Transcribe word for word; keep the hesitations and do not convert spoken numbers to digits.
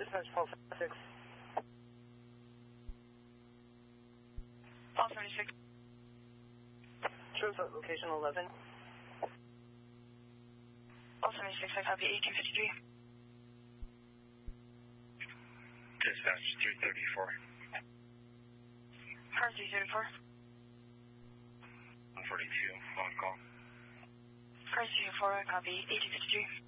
dispatch, Paul thirty-six. Paul thirty-six. Shows at location eleven. Paul thirty-six, I copy eight two fifty-three. Dispatch three thirty-four. Car three thirty-four. one forty-two, on call. Car three thirty-four, I copy eight two fifty-three.